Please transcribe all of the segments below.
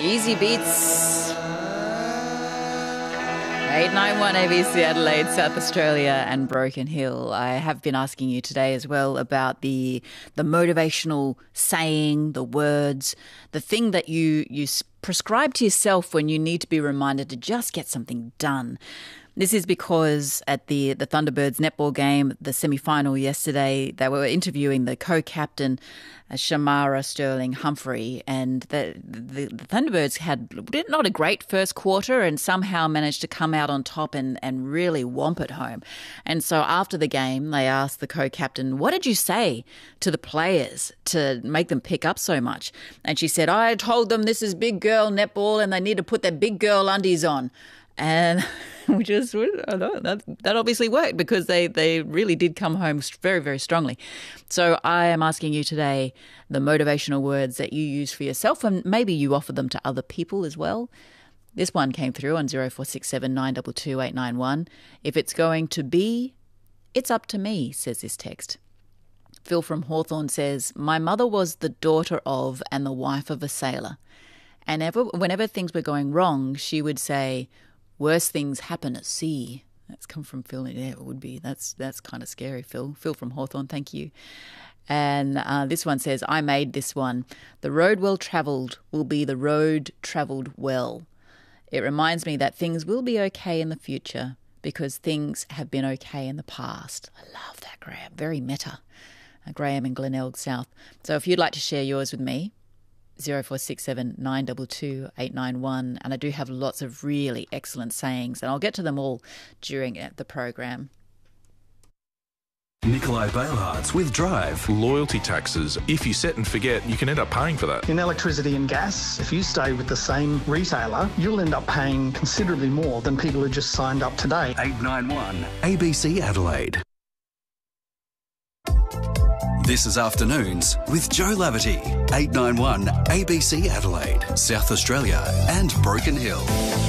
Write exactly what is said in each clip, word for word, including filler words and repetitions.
Easy Beats. eight nine one A B C Adelaide, South Australia and Broken Hill. I have been asking you today as well about the the motivational saying, the words, the thing that you, you prescribe to yourself when you need to be reminded to just get something done. This is because at the, the Thunderbirds netball game, the semi-final yesterday, they were interviewing the co-captain, uh, Shamara Sterling-Humphrey, and the, the, the Thunderbirds had not a great first quarter and somehow managed to come out on top and, and really whomp it home. And so after the game, they asked the co-captain, what did you say to the players to make them pick up so much? And she said, I told them this is big girl netball and they need to put their big girl undies on. And which is, that, that obviously worked because they, they really did come home very, very strongly. So I am asking you today the motivational words that you use for yourself, and maybe you offer them to other people as well. This one came through on zero four six seven nine two two eight nine one. If it's going to be, it's up to me, says this text. Phil from Hawthorne says, my mother was the daughter of and the wife of a sailor. And ever, whenever things were going wrong, she would say, worse things happen at sea. That's come from Phil. Yeah, it would be. That's that's kind of scary, Phil. Phil from Hawthorne, thank you. And uh, this one says, I made this one. The road well travelled will be the road travelled well. It reminds me that things will be okay in the future because things have been okay in the past. I love that, Graham. Very meta. Uh, Graham in Glenelg South. So if you'd like to share yours with me, zero four six seven nine two two eight nine one, and I do have lots of really excellent sayings, and I'll get to them all during the program. Nikolai Bailhartz with Drive. Loyalty taxes. If you set and forget, you can end up paying for that. In electricity and gas, if you stay with the same retailer, you'll end up paying considerably more than people who just signed up today. eight nine one A B C Adelaide. This is Afternoons with Joe Laverty. eight nine one A B C Adelaide, South Australia and Broken Hill.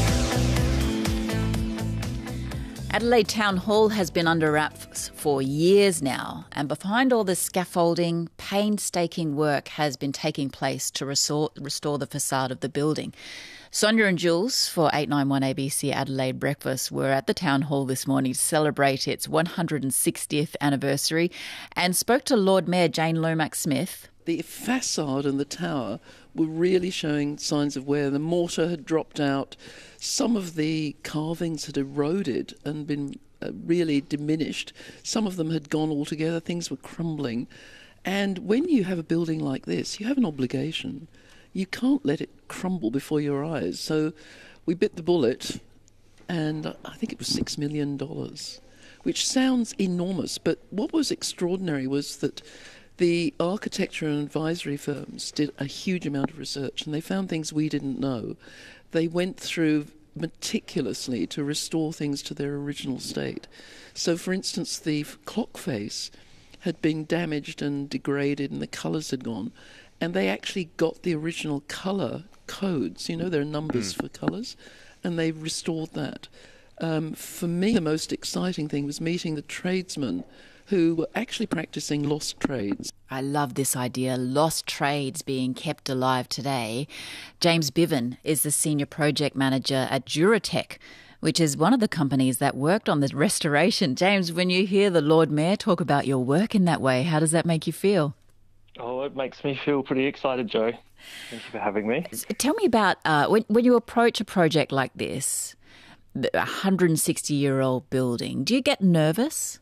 Adelaide Town Hall has been under wraps for years now, and behind all the scaffolding, painstaking work has been taking place to restore, restore the facade of the building. Sonia and Jules for eight nine one A B C Adelaide Breakfast were at the Town Hall this morning to celebrate its one hundred sixtieth anniversary and spoke to Lord Mayor Jane Lomax-Smith. The facade and the tower were really showing signs of wear. The mortar had dropped out. Some of the carvings had eroded and been uh, really diminished. Some of them had gone altogether. Things were crumbling. And when you have a building like this, you have an obligation. You can't let it crumble before your eyes. So we bit the bullet, and I think it was six million dollars, which sounds enormous. But what was extraordinary was that the architecture and advisory firms did a huge amount of research, and they found things we didn't know. They went through meticulously to restore things to their original state. So, for instance, the clock face had been damaged and degraded, and the colours had gone. And they actually got the original colour codes. You know, there are numbers mm. for colours, and they restored that. Um, for me, the most exciting thing was meeting the tradesmen who were actually practising lost trades. I love this idea, lost trades being kept alive today. James Biven is the Senior Project Manager at Duratec, which is one of the companies that worked on the restoration. James, when you hear the Lord Mayor talk about your work in that way, how does that make you feel? Oh, it makes me feel pretty excited, Joe. Thank you for having me. Tell me about uh, when, when you approach a project like this, the one hundred sixty-year-old building, do you get nervous?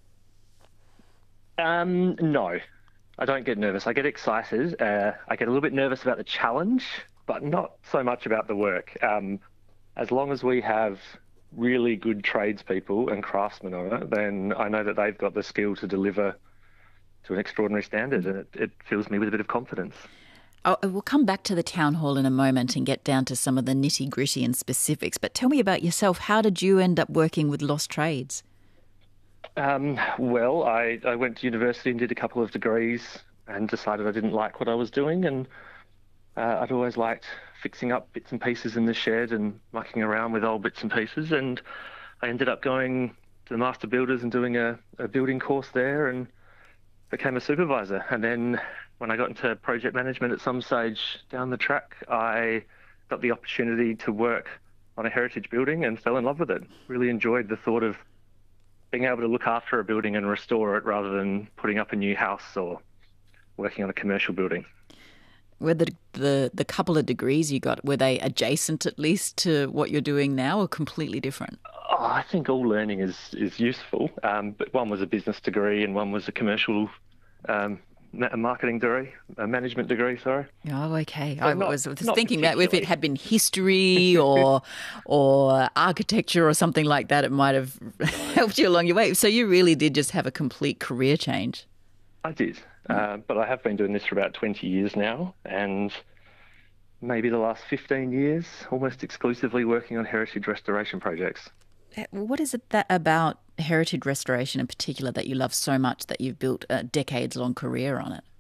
Um, no, I don't get nervous. I get excited. Uh, I get a little bit nervous about the challenge, but not so much about the work. Um, as long as we have really good tradespeople and craftsmen on it, then I know that they've got the skill to deliver to an extraordinary standard, and it, it fills me with a bit of confidence. Oh, we'll come back to the town hall in a moment and get down to some of the nitty-gritty and specifics, but tell me about yourself. How did you end up working with Lost Trades? Um, well, I, I went to university and did a couple of degrees and decided I didn't like what I was doing, and uh, I'd always liked fixing up bits and pieces in the shed and mucking around with old bits and pieces, and I ended up going to the Master Builders and doing a, a building course there and became a supervisor. And then when I got into project management at some stage down the track, I got the opportunity to work on a heritage building and fell in love with it. Really enjoyed the thought of being able to look after a building and restore it rather than putting up a new house or working on a commercial building. Were the, the the couple of degrees you got, were they adjacent at least to what you're doing now or completely different? Oh, I think all learning is, is useful, um, but one was a business degree and one was a commercial um, a marketing degree, a management degree, sorry. Oh, okay. So I not- was just not thinking that if it particularly. had been history or or architecture or something like that, it might have helped you along your way. So you really did just have a complete career change. I did, uh, but I have been doing this for about twenty years now, and maybe the last fifteen years almost exclusively working on heritage restoration projects. What is it that about heritage restoration in particular that you love so much that you've built a decades-long career on it?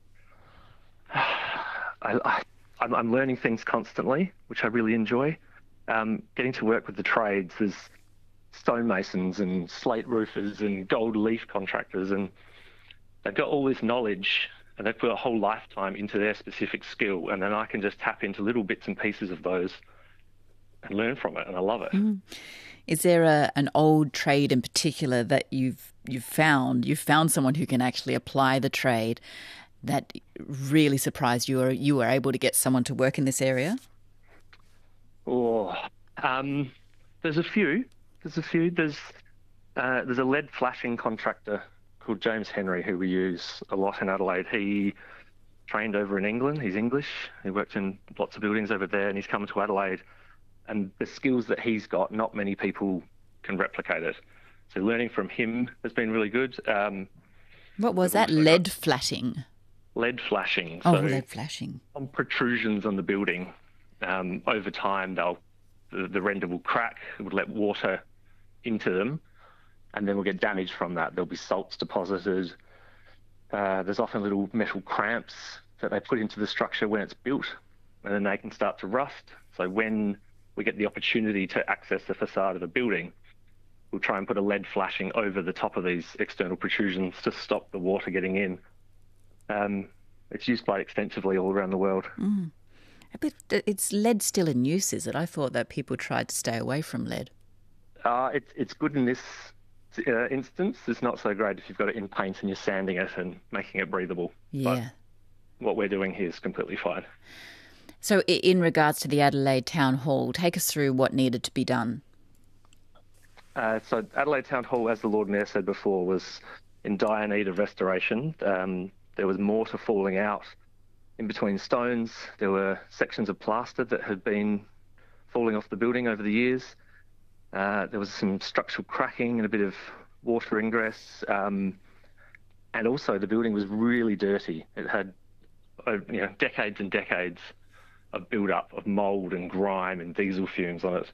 I, I, I'm, I'm learning things constantly, which I really enjoy. Um, getting to work with the trades, there's stonemasons and slate roofers and gold leaf contractors, and they've got all this knowledge and they've put a whole lifetime into their specific skill, and then I can just tap into little bits and pieces of those and learn from it, and I love it. Mm. Is there a, an old trade in particular that you've you've found you've found someone who can actually apply the trade that really surprised you, or you were able to get someone to work in this area? Oh, um, there's a few. There's a few. There's uh, there's a lead flashing contractor called James Henry who we use a lot in Adelaide. He trained over in England. He's English. He worked in lots of buildings over there, and he's come to Adelaide. And the skills that he's got, not many people can replicate it. So learning from him has been really good. Um, What was that? also got- Lead flatting. lead flashing. Oh, so lead flashing. on protrusions on the building, um, over time they'll the, the render will crack. It would let water into them, and then we'll get damage from that. There'll be salts deposited. Uh, there's often little metal cramps that they put into the structure when it's built, and then they can start to rust. So when we get the opportunity to access the facade of a building, we'll try and put a lead flashing over the top of these external protrusions to stop the water getting in. Um, it's used quite extensively all around the world. But it's lead still in use, is it? I thought that people tried to stay away from lead. Uh, it, it's good in this uh, instance. It's not so great if you've got it in paint and you're sanding it and making it breathable. Yeah. But what we're doing here is completely fine. So i- in regards to the Adelaide Town Hall, take us through what needed to be done. Uh, so Adelaide Town Hall, as the Lord Mayor said before, was in dire need of restoration. Um, there was mortar falling out in between stones. There were sections of plaster that had been falling off the building over the years. Uh, there was some structural cracking and a bit of water ingress. Um, and also the building was really dirty. It had uh, you know, decades and decades of build-up of mould and grime and diesel fumes on it.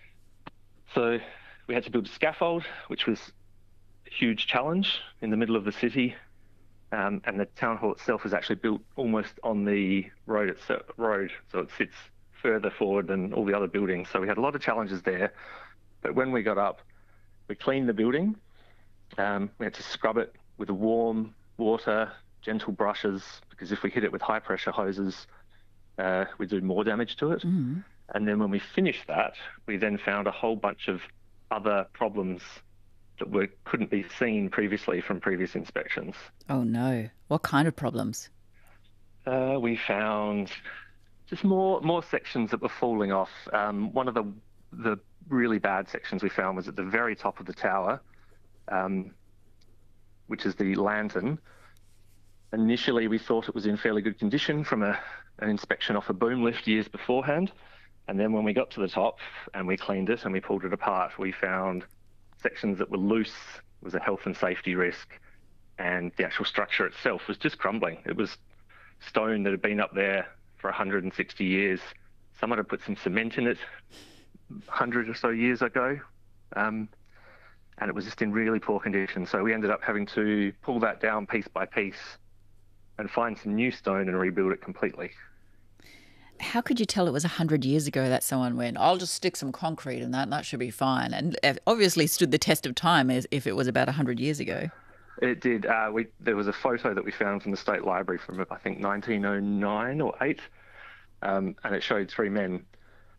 So we had to build a scaffold, which was a huge challenge in the middle of the city. Um, and the town hall itself was actually built almost on the road, itself, road, so it sits further forward than all the other buildings. So we had a lot of challenges there. But when we got up, we cleaned the building. Um, we had to scrub it with a warm water, gentle brushes, because if we hit it with high-pressure hoses, uh, we do more damage to it. Mm. And then when we finished that, we then found a whole bunch of other problems that were, couldn't be seen previously from previous inspections. Oh, no. What kind of problems? Uh, we found just more more sections that were falling off. Um, one of the the really bad sections we found was at the very top of the tower, um, which is the lantern. Initially, we thought it was in fairly good condition from a, an inspection off a boom lift years beforehand. And then when we got to the top and we cleaned it and we pulled it apart, we found sections that were loose. It was a health and safety risk. And the actual structure itself was just crumbling. It was stone that had been up there for one hundred sixty years. Someone had put some cement in it one hundred or so years ago. Um, and it was just in really poor condition. So we ended up having to pull that down piece by piece and find some new stone and rebuild it completely. How could you tell it was one hundred years ago that someone went, I'll just stick some concrete in that and that should be fine? And it obviously stood the test of time as if it was about one hundred years ago. It did. Uh, we, there was a photo that we found from the State Library from, I think, nineteen oh nine or eight, um, and it showed three men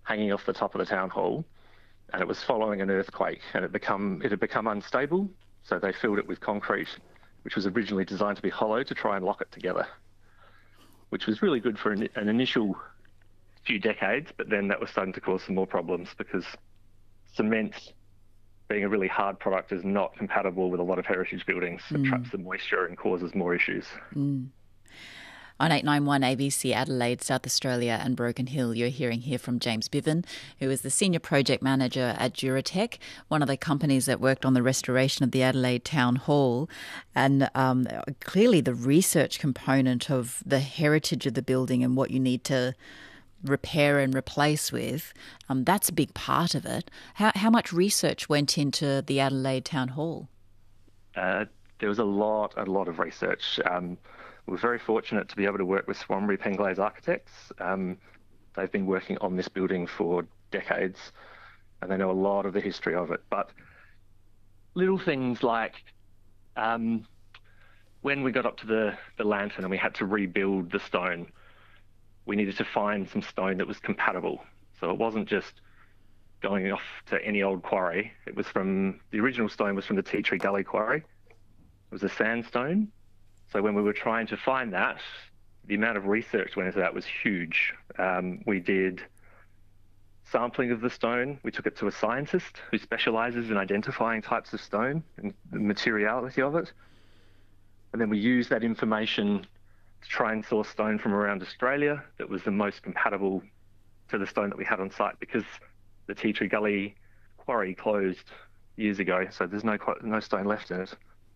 hanging off the top of the town hall, and it was following an earthquake, and it become it had become unstable. So they filled it with concrete, which was originally designed to be hollow, to try and lock it together, which was really good for an, an initial few decades. But then that was starting to cause some more problems, because cement, being a really hard product, is not compatible with a lot of heritage buildings. It mm. traps the moisture and causes more issues. Mm. On eight ninety-one A B C Adelaide, South Australia and Broken Hill, you're hearing here from James Biven, who is the Senior Project Manager at Duratec, one of the companies that worked on the restoration of the Adelaide Town Hall. And um, clearly the research component of the heritage of the building and what you need to repair and replace with, um, that's a big part of it. How, how much research went into the Adelaide Town Hall? Uh, there was a lot, a lot of research. Um, We're very fortunate to be able to work with Swanbury Penglaze Architects. Um, they've been working on this building for decades, and they know a lot of the history of it. But little things like um, when we got up to the, the lantern and we had to rebuild the stone, we needed to find some stone that was compatible. So it wasn't just going off to any old quarry. It was from, the original stone was from the Tea Tree Gully quarry. It was a sandstone. So when we were trying to find that, the amount of research went into that was huge. Um, we did sampling of the stone. We took it to a scientist who specialises in identifying types of stone and the materiality of it. And then we used that information to try and source stone from around Australia that was the most compatible to the stone that we had on site, because the Tea Tree Gully quarry closed years ago, so there's no no stone left in it.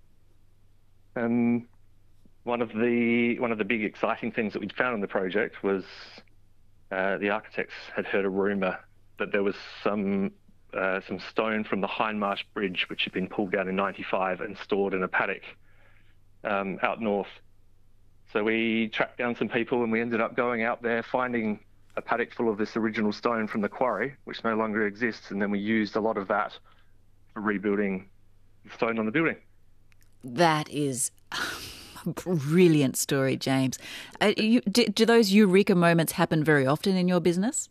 Um, One of the one of the big exciting things that we'd found in the project was uh, the architects had heard a rumour that there was some uh, some stone from the Hindmarsh Bridge which had been pulled down in ninety-five and stored in a paddock um, out north. So we tracked down some people and we ended up going out there, finding a paddock full of this original stone from the quarry, which no longer exists, and then we used a lot of that for rebuilding the stone on the building. That is a brilliant story, James. Uh, you, do, do those eureka moments happen very often in your business?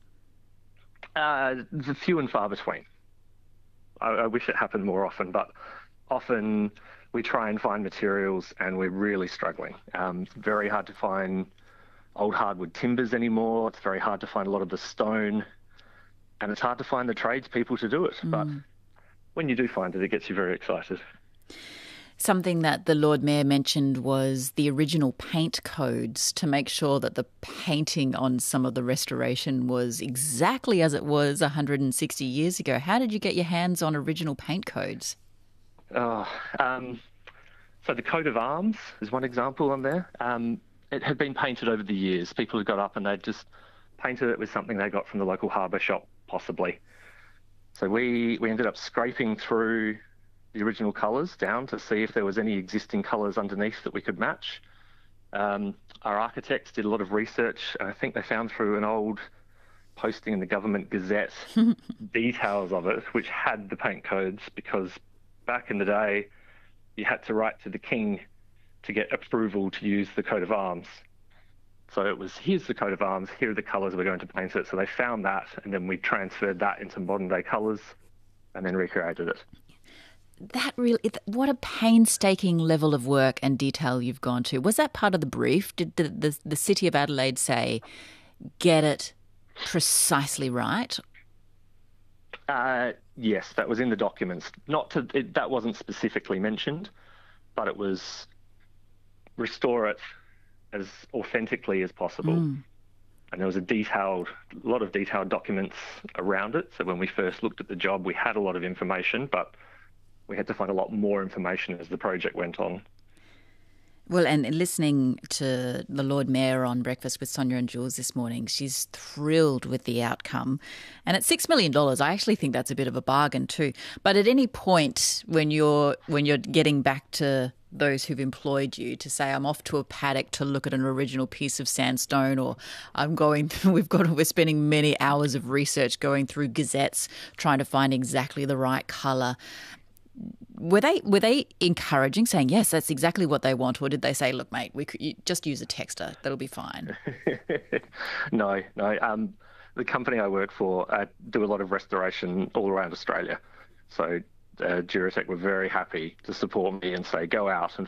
Uh, few and far between. I, I wish it happened more often, but often we try and find materials and we're really struggling. Um, it's very hard to find old hardwood timbers anymore. It's very hard to find a lot of the stone, and it's hard to find the tradespeople to do it. Mm. But when you do find it, it gets you very excited. Something that the Lord Mayor mentioned was the original paint codes, to make sure that the painting on some of the restoration was exactly as it was one hundred sixty years ago. How did you get your hands on original paint codes? Oh, um, so the coat of arms is one example on there. Um, it had been painted over the years. People had got up and they'd just painted it with something they got from the local harbour shop, possibly. So we, we ended up scraping through the original colours down to see if there was any existing colours underneath that we could match. Um, our architects did a lot of research, and I think they found through an old posting in the Government Gazette details of it, which had the paint codes, because back in the day you had to write to the King to get approval to use the coat of arms. So it was, here's the coat of arms, here are the colours we're going to paint it. So they found that, and then we transferred that into modern day colours and then recreated it. That really, what a painstaking level of work and detail you've gone to. Was that part of the brief? Did the, the, the City of Adelaide say, get it precisely right? Uh, yes, that was in the documents. Not to, it, that wasn't specifically mentioned, but it was restore it as authentically as possible. Mm. And there was a detailed, a lot of detailed documents around it. So when we first looked at the job, we had a lot of information, but we had to find a lot more information as the project went on. Well, and listening to the Lord Mayor on Breakfast with Sonia and Jules this morning, she's thrilled with the outcome. And at six million dollars, I actually think that's a bit of a bargain too. But at any point when you're when you're getting back to those who've employed you to say, I'm off to a paddock to look at an original piece of sandstone, or I'm going, we've got, we're spending many hours of research going through gazettes trying to find exactly the right colour. Were they were they encouraging, saying, yes, that's exactly what they want? Or did they say, look, mate, we could you just use a texter, that'll be fine? no, no. Um, the company I work for uh, do a lot of restoration all around Australia. So uh, Duratec were very happy to support me and say, go out and